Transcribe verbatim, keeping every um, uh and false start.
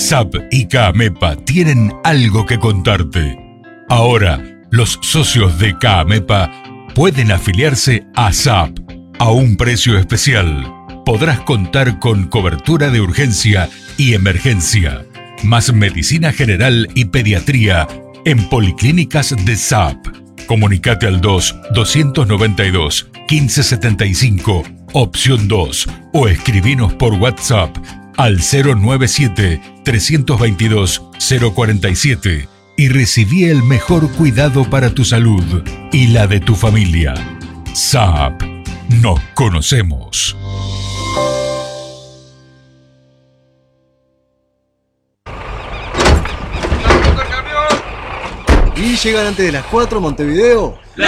S A P y CAMEPA tienen algo que contarte. Ahora, los socios de CAMEPA pueden afiliarse a S A P a un precio especial. Podrás contar con cobertura de urgencia y emergencia, más medicina general y pediatría en policlínicas de S A P. Comunicate al dos, doscientos noventa y dos, quince setenta y cinco, opción dos, o escribinos por WhatsApp al cero noventa y siete, trescientos veintidós, cero cuarenta y siete y recibí el mejor cuidado para tu salud y la de tu familia. S A P. Nos conocemos. ¿Y llegan antes de las cuatro Montevideo? ¡La